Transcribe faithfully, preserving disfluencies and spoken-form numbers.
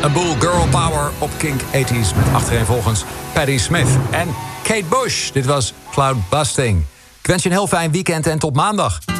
Een boel girl power op Kink tachtiger met achtereenvolgens Patti Smith en Kate Bush. Dit was Cloud Busting. Ik wens je een heel fijn weekend en tot maandag.